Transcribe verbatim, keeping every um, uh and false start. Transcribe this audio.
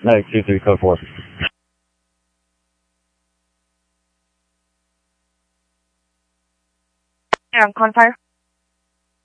Medic two three, code four. You're on Confire.